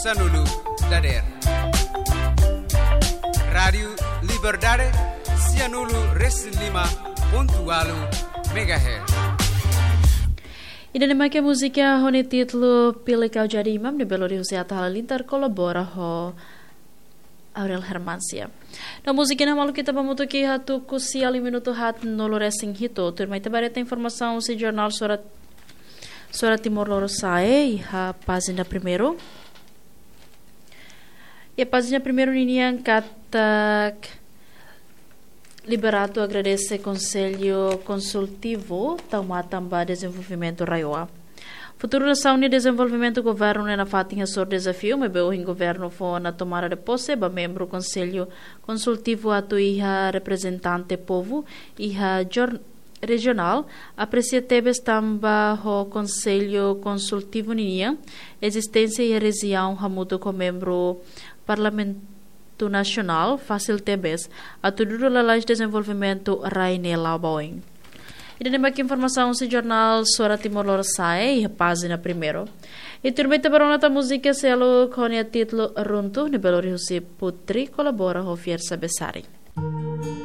Sanulu Dader Radio Liberdade Sianulu Reslima Pontualu MHz. Ida nemakai música hone título Pilecau Jadi Imam de Belo Rio Seata Halalintar colabora ho Aurel Hermansia. Na música na malu kita pamutuki hatu kusi ali minuto hat nolo resing hito. Turma ita bareta informação se jornal Sora Timor Lorosae ha página primeiro. E a página primeiro ninian katak Liberato agradece Conselho Consultivo Taumatamba Desenvolvimento Raioa. Futuro da Saúde e Desenvolvimento Governo na fatinha sor desafio, mas bem o governo foi na tomada de posse, ba membro Conselho Consultivo atu iha representante povo iha regional aprecia tebes tamba ho Conselho Consultivo ninia existência e região hamuto com membro parlamento nacional fácil tebes a tudo la lei de desenvolvimento Raine Lauboing. E temos aqui informação se jornal Sora Timor Lorosae, página primeiro. E turbeta baronata música selo com o título Runtu, de Belo Rio Putri, colabora com Fiersa Besari.